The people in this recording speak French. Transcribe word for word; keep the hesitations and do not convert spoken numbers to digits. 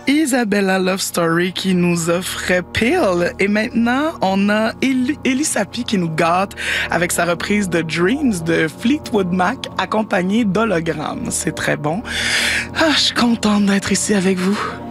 Isabella Love Story qui nous offrait Pill. Et maintenant, on a Ellie Sapi qui nous gâte avec sa reprise de Dreams de Fleetwood Mac accompagnée d'hologrammes. C'est très bon. Ah, je suis contente d'être ici avec vous.